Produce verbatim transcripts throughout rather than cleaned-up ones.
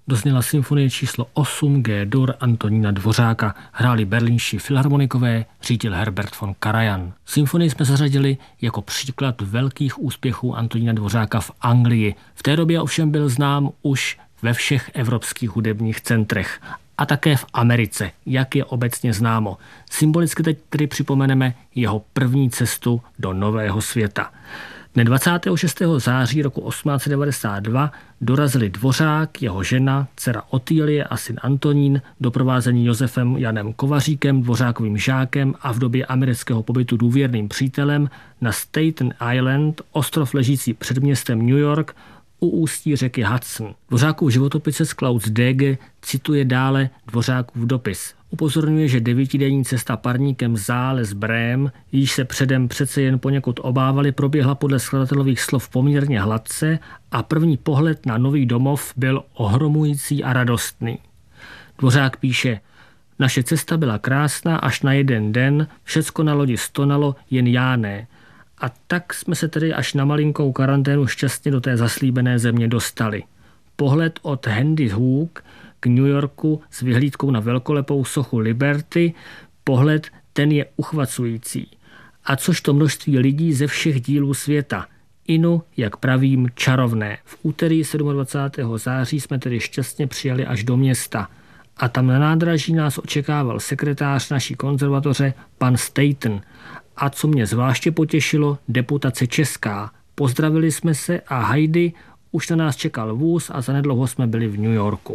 dozněla symfonie číslo osm G-dur Antonína Dvořáka. Hráli berlínští filharmonikové, řídil Herbert von Karajan. Symfonii jsme zařadili jako příklad velkých úspěchů Antonína Dvořáka v Anglii. V té době ovšem byl znám už ve všech evropských hudebních centrech a také v Americe, jak je obecně známo. Symbolicky teď tedy připomeneme jeho první cestu do nového světa. Dne dvacátého šestého září roku osmnáct set devadesát dva dorazili Dvořák, jeho žena, dcera Otýlie a syn Antonín, doprovázení Josefem Janem Kovaříkem, Dvořákovým žákem a v době amerického pobytu důvěrným přítelem na Staten Island, ostrov ležící před městem New York, u ústí řeky Hudson. Dvořákův životopisec Klaus Dege cituje dále Dvořákův dopis. Upozorňuje, že devítidenní cesta parníkem Záles Brém, již se předem přece jen poněkud obávali, proběhla podle skladatelových slov poměrně hladce a první pohled na nový domov byl ohromující a radostný. Dvořák píše: naše cesta byla krásná až na jeden den, všecko na lodi stonalo, jen já ne. A tak jsme se tedy až na malinkou karanténu šťastně do té zaslíbené země dostali. Pohled od Handy Hook k New Yorku s vyhlídkou na velkolepou sochu Liberty, pohled ten je uchvacující. A což to množství lidí ze všech dílů světa. Inu, jak pravím, čarovné. V úterý dvacátého sedmého září jsme tedy šťastně přijeli až do města. A tam na nádraží nás očekával sekretář naší konzervatoře, pan Staten. A co mě zvláště potěšilo, deputace česká. Pozdravili jsme se a hajdy, už na nás čekal vůz a zanedlouho jsme byli v New Yorku.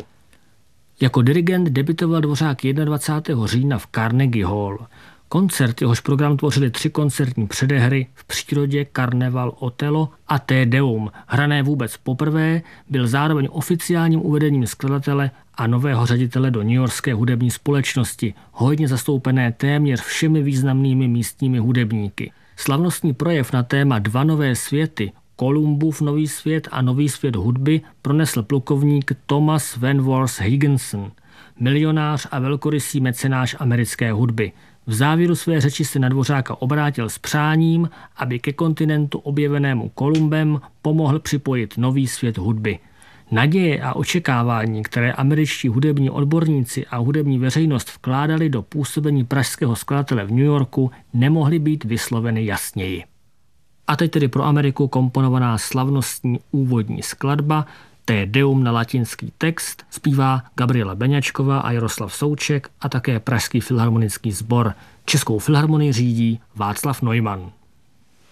Jako dirigent debutoval Dvořák dvacátého prvního října v Carnegie Hall. Koncert, jehož program tvořily tři koncertní předehry v přírodě, Karneval, Otelo a Te Deum, hrané vůbec poprvé, byl zároveň oficiálním uvedením skladatele a nového ředitele do newyorské hudební společnosti, hojně zastoupené téměř všemi významnými místními hudebníky. Slavnostní projev na téma Dva nové světy, Kolumbův nový svět a nový svět hudby, pronesl plukovník Thomas Wentworth Higginson, milionář a velkorysý mecenáš americké hudby. V závěru své řeči se na Dvořáka obrátil s přáním, aby ke kontinentu objevenému Kolumbem pomohl připojit nový svět hudby. Naděje a očekávání, které američtí hudební odborníci a hudební veřejnost vkládali do působení pražského skladatele v New Yorku, nemohly být vysloveny jasněji. A teď tedy pro Ameriku komponovaná slavnostní úvodní skladba Te Deum na latinský text zpívá Gabriela Beňačková a Jaroslav Souček a také Pražský filharmonický sbor. Českou filharmonii řídí Václav Neumann.